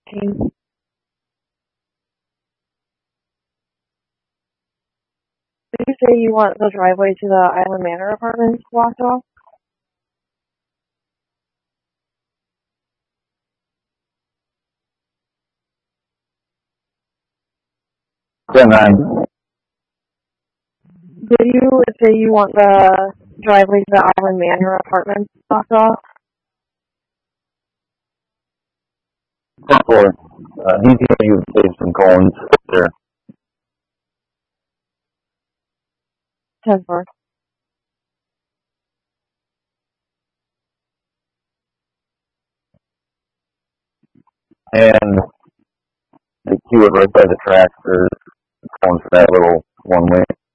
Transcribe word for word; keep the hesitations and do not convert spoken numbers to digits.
fifteen. Did you say you want the driveway to the Island Manor apartments blocked off? ten nine. Did you say you want the driveway to the Island Manor apartments blocked off? ten four. Uh, he's going to use save some cones there. ten four. And they queue it right by the tracks. There's cones for that little one way.